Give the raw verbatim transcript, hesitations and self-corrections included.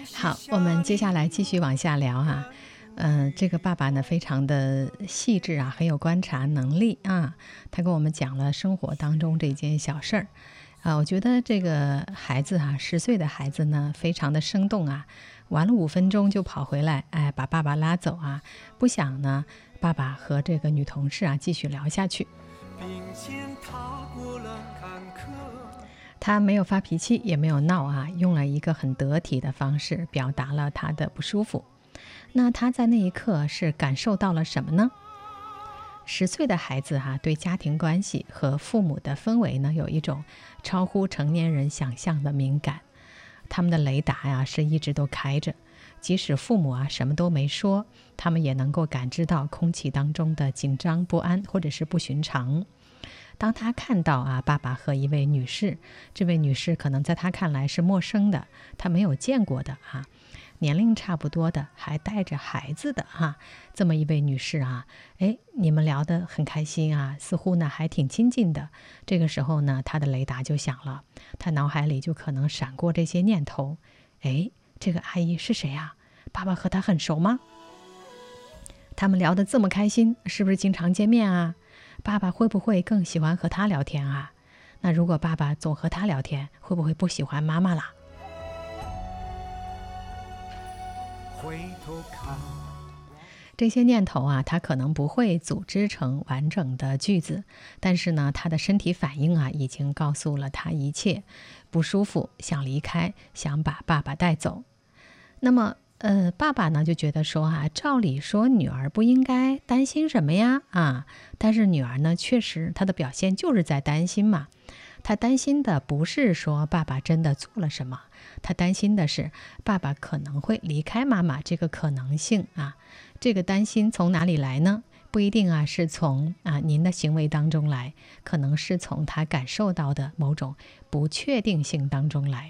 好，我们接下来继续往下聊哈。嗯、这个爸爸呢，非常的细致啊，很有观察能力啊。他跟我们讲了生活当中这件小事儿啊。我觉得这个孩子哈、十岁的孩子呢，非常的生动啊。玩了五分钟就跑回来，哎，把爸爸拉走啊，不想呢，爸爸和这个女同事啊继续聊下去。 并肩踏过了坎坷。 他没有发脾气，也没有闹啊，用了一个很得体的方式表达了他的不舒服。那他在那一刻是感受到了什么呢？十岁的孩子哈、对家庭关系和父母的氛围呢，有一种超乎成年人想象的敏感。他们的雷达呀、是一直都开着，即使父母啊什么都没说，他们也能够感知到空气当中的紧张不安或者是不寻常。当他看到啊，爸爸和一位女士，这位女士可能在他看来是陌生的，他没有见过的啊，年龄差不多的，还带着孩子的哈、这么一位女士啊，哎，你们聊得很开心啊，似乎呢还挺亲近的。这个时候呢，他的雷达就响了，他脑海里就可能闪过这些念头，哎，这个阿姨是谁啊？爸爸和她很熟吗？他们聊得这么开心，是不是经常见面啊？爸爸会不会更喜欢和他聊天啊？那如果爸爸总和他聊天，会不会不喜欢妈妈啦？ 回头看， 这些念头啊，他可能不会组织成完整的句子，但是呢，他的身体反应啊，已经告诉了他一切。不舒服，想离开，想把爸爸带走。那么，呃，爸爸呢就觉得说啊，照理说女儿不应该担心什么呀啊，但是女儿呢，确实她的表现就是在担心嘛。她担心的不是说爸爸真的做了什么，她担心的是爸爸可能会离开妈妈这个可能性啊。这个担心从哪里来呢？不一定啊，是从啊您的行为当中来，可能是从他感受到的某种不确定性当中来。